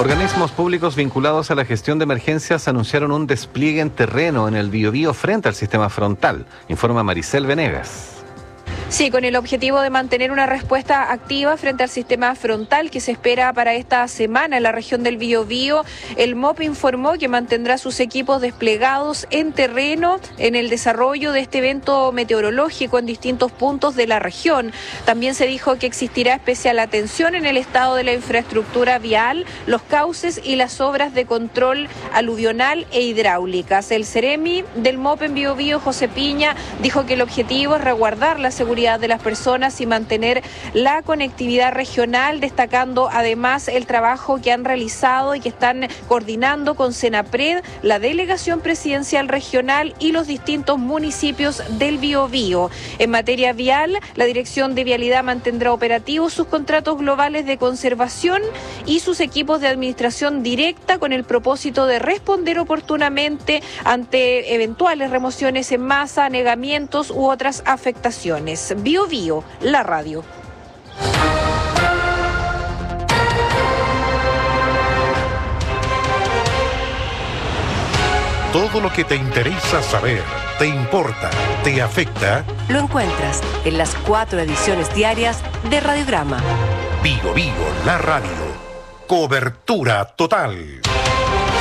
Organismos públicos vinculados a la gestión de emergencias anunciaron un despliegue en terreno en el Biobío frente al sistema frontal, informa Maricel Venegas. Sí, con el objetivo de mantener una respuesta activa frente al sistema frontal que se espera para esta semana en la región del Biobío, el MOP informó que mantendrá sus equipos desplegados en terreno en el desarrollo de este evento meteorológico en distintos puntos de la región. También se dijo que existirá especial atención en el estado de la infraestructura vial, los cauces y las obras de control aluvional e hidráulicas. El Ceremi del MOP en Biobío, José Piña, dijo que el objetivo es resguardar la seguridad de las personas y mantener la conectividad regional, destacando además el trabajo que han realizado y que están coordinando con Senapred, la Delegación Presidencial Regional y los distintos municipios del Biobío. En materia vial, la Dirección de Vialidad mantendrá operativos sus contratos globales de conservación y sus equipos de administración directa con el propósito de responder oportunamente ante eventuales remociones en masa, anegamientos u otras afectaciones. Biobío, la radio. Todo lo que te interesa saber, te importa, te afecta, lo encuentras en las 4 ediciones diarias de Radiograma. Biobío, la radio. Cobertura total.